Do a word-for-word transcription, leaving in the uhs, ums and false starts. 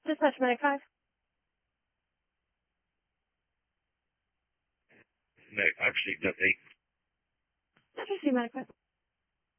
Dispatch Medic five. Medic five, received update. Did you see Medic five?